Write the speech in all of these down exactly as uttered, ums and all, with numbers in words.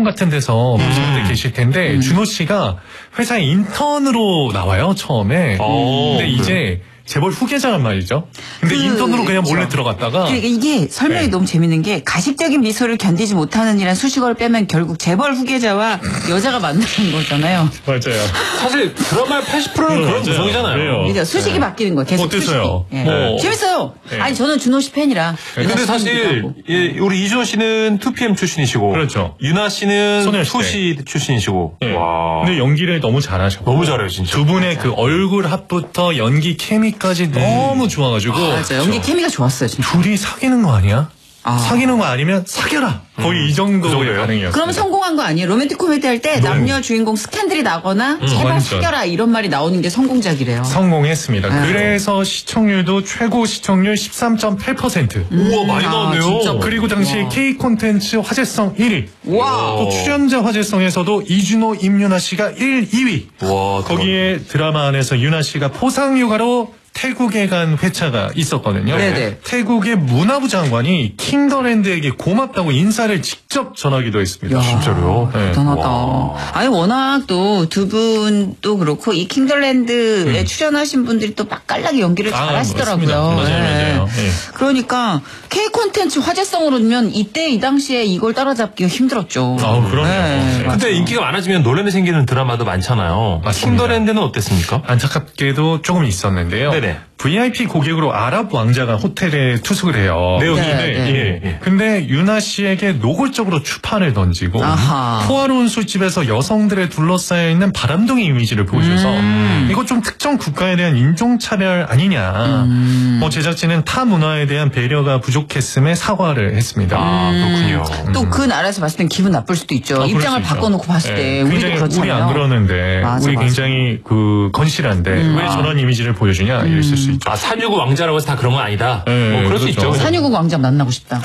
플랫폼 같은 데서 보신 분들 음. 계실 텐데 음. 준호 씨가 회사에 인턴으로 나와요 처음에. 오, 근데 이제 그래. 재벌 후계자란 말이죠. 근데 그, 인턴으로 그냥 몰래 그렇죠. 들어갔다가. 그러니까 이게 설명이 네. 너무 재밌는 게 가식적인 미소를 견디지 못하는 이란 수식어를 빼면 결국 재벌 후계자와 여자가 만나는 거잖아요. 맞아요. 사실 드라마의 팔십 퍼센트는 네, 그런 맞아요. 구성이잖아요. 그래요. 그러니까 수식이 네. 바뀌는 거예요. 계속 어때서요? 수식이. 예. 뭐. 재밌어요. 네. 아니 저는 준호 씨 팬이라. 네. 근데 사실 예, 우리 이준호 씨는 투피엠 출신이시고, 그렇죠. 유나 씨는 소녀시대. 투시 출신이시고. 네. 와. 근데 연기를 너무 잘하셨고. 너무 잘해요, 진짜. 두 분의 그 얼굴 합부터 연기 케미까지 너무 좋아가지고. 맞아요. 연기 케미가 좋았어요. 진짜. 둘이 사귀는 거 아니야? 아. 사귀는 거 아니면 사겨라. 거의 이 정도의 그 정도예요? 반응이었어요. 그럼 성공한 거 아니에요? 로맨틱 코미디 할 때 남녀 주인공 스캔들이 나거나 제발 완전. 사겨라 이런 말이 나오는 게 성공작이래요. 성공했습니다. 아. 그래서 시청률도 최고 시청률 십삼 점 팔 퍼센트. 우와, 많이 아, 나왔네요. 진짜. 그리고 당시 와. K 콘텐츠 화제성 일 위. 와. 또 출연자 화제성에서도 이준호, 임윤아 씨가 일, 이 위. 와, 거기에 드라마 안에서 윤아 씨가 포상휴가로 태국에 간 회차가 있었거든요. 네네. 태국의 문화부 장관이 킹더랜드에게 고맙다고 인사를 직접 전하기도 했습니다. 야, 진짜로요? 네. 대단하다. 와. 아니 워낙 또 두 분도 그렇고 이 킹덜랜드에 음. 출연하신 분들이 또 맛깔나게 연기를 아, 잘하시더라고요. 맞습니다. 맞아요, 네. 맞아요. 네. 그러니까 K 콘텐츠 화제성으로면 이때 이 당시에 이걸 따라잡기가 힘들었죠. 아, 그럼요. 네. 맞아요. 근데 인기가 많아지면 논란이 생기는 드라마도 많잖아요. 맞습니다. 킹더랜드는 어땠습니까? 안타깝게도 조금 있었는데요. 네네. 브이아이피 고객으로 아랍 왕자가 호텔에 투숙을 해요. 내용이. 네, 네, 네. 예. 예. 근데 유나 씨에게 노골적으로 추판을 던지고 아하. 포화로운 술집에서 여성들에 둘러싸여 있는 바람둥이 이미지를 보여줘서 음. 이거 좀 특정 국가에 대한 인종차별 아니냐. 음. 뭐 제작진은 타 문화에 대한 배려가 부족했음에 사과를 했습니다. 아, 그렇군요. 또 그 나라에서 봤을 땐 기분 나쁠 수도 있죠. 아, 그럴 입장을 수 있죠. 바꿔놓고 봤을 때 네, 우리도 굉장히 그렇잖아요. 우리 안 그러는데 맞아, 우리 맞아. 굉장히 그 건실한데 음. 왜 저런 이미지를 보여주냐 이랬을 수 있죠. 아, 산유국 왕자라고 해서 다 그런 건 아니다. 네, 뭐 그럴 수 그렇죠. 있죠. 산유국 왕자 만나고 싶다.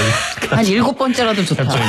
한 일곱 번째라도 좋다. 갑자기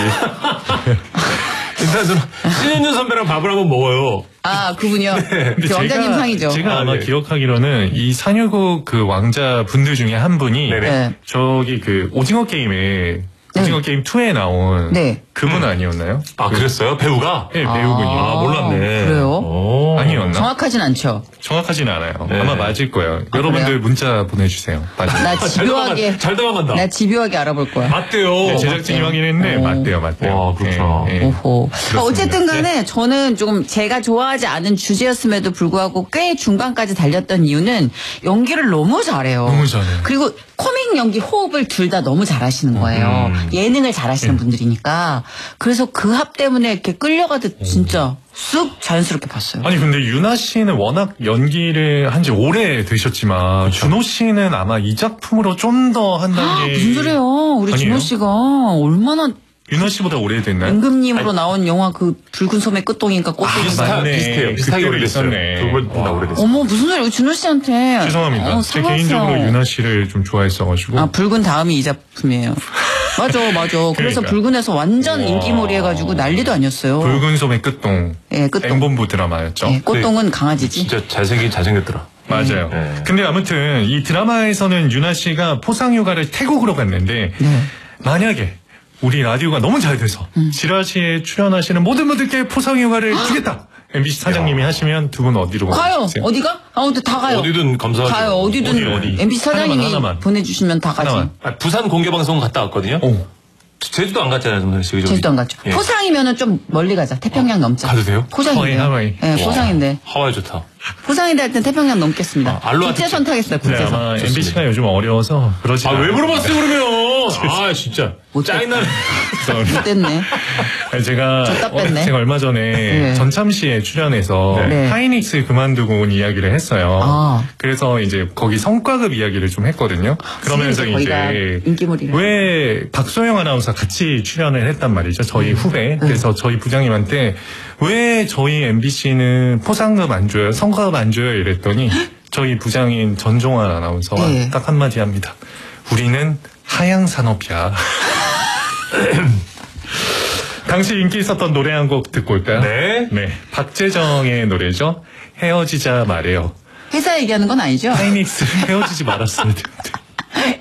일단 저는 신현준 선배랑 밥을 한번 먹어요. 아 그분요. 근데 그 왕자님 상이죠. 제가 아, 아마 네. 기억하기로는 이 산유국 그 왕자 분들 중에 한 분이 네네. 네. 저기 그 오징어 게임에 네. 오징어 게임 이에 나온 네. 그분 아니었나요? 아, 그랬어요? 배우가? 네, 배우분이. 아, 몰랐네. 그래요? 오. 아니었나? 정확하진 않죠. 정확하지는 않아요. 네. 아마 맞을 거예요. 여러분들 그래요? 문자 보내주세요. 맞아요. 나 아, 잘 집요하게 도망간다. 잘 도망간다. 나 집요하게 알아볼 거야. 맞대요. 네, 제작진이 맞대요. 확인했는데 오. 맞대요, 맞대요. 와, 그렇구나. 예, 예. 오호. 그렇습니다. 어쨌든 간에 저는 조금 제가 좋아하지 않은 주제였음에도 불구하고 꽤 중간까지 달렸던 이유는 연기를 너무 잘해요. 너무 잘해요. 그리고 코믹 연기 호흡을 둘 다 너무 잘하시는 거예요. 음. 예능을 잘하시는 음. 분들이니까. 그래서 그 합 때문에 이렇게 끌려가듯 진짜 쑥 자연스럽게 봤어요. 아니 근데 유나 씨는 워낙 연기를 한 지 오래 되셨지만 준호 씨는 아마 이 작품으로 좀 더 한 아, 단계 무슨 소리예요. 우리 아니에요? 준호 씨가 얼마나 유나 씨보다 오래됐나요? 임금님으로 나온 영화 그 붉은 소매 끝동인가 꽃동인가. 비슷하, 맞네. 비슷해요. 비슷하게 그때로 오래됐어요. 있었네. 두 분 다 와. 오래됐어요. 어머 무슨 소리 준호 씨한테. 죄송합니다. 어, 제 사과했어요. 개인적으로 유나 씨를 좀 좋아했어가지고. 아 붉은 다음이 이 작품이에요. 맞아 맞아. 그래서 그러니까. 붉은에서 완전 우와. 인기몰이 해가지고 난리도 아니었어요. 붉은 소매 끝동. 예, 끝동. 엠본부 드라마였죠. 예, 꽃동은 강아지지. 진짜 잘생긴, 잘생겼더라. 맞아요. 네. 근데 아무튼 이 드라마에서는 유나 씨가 포상휴가를 태국으로 갔는데 네. 만약에 우리 라디오가 너무 잘 돼서 음. 지라시에 출연하시는 모든 분들께 포상휴가를 주겠다. 엠비씨 사장님이 하시면 두 분 어디로 가요. 가세요? 어디가? 아무튼 다 가요. 어디든 감사하죠. 가요. 어디든 어디, 어디? 엠비씨 사장님이 하나만, 하나만. 보내주시면 다 가지. 하나만. 아, 부산 공개방송 갔다 왔거든요. 오. 제주도 안 갔잖아요, 정선 씨. 그죠? 제주도 안 갔죠. 예. 포상이면은 좀 멀리 가자. 태평양 넘자. 가도 돼요? 포상인데. 하와이, 하와이. 예, 포상인데. 하와이 좋다. 포상인데 할 땐 태평양 넘겠습니다. 아, 알로하 국제선 타겠어요. 네, 국제선. 아마 좋습니다. 엠비씨가 요즘 어려워서 그러지 아, 왜 않아요. 물어봤어요, 그러면? 아, 진짜. 못됐다. 짜증나네. 못됐네. 아니, 제가 줬다 뺐네. 어, 제가 얼마 전에 네. 전참시에 출연해서 네. 하이닉스 그만두고 온 이야기를 했어요. 아. 그래서 이제 거기 성과급 이야기를 좀 했거든요. 그러면서 지금 이제 거기가 이제 인기몰이라. 왜 박소영 아나운서 같이 출연을 했단 말이죠. 저희 후배. 그래서 저희 부장님한테 왜 저희 엠비씨는 포상급 안 줘요, 성과급 안 줘요 이랬더니 저희 부장인 전종환 아나운서가 네. 딱 한마디 합니다. 우리는 하향 산업이야. 당시 인기 있었던 노래 한 곡 듣고 올까요? 네. 네. 박재정의 노래죠. 헤어지자 말해요. 회사 얘기하는 건 아니죠? 하이닉스 헤어지지 말았어야 되는데.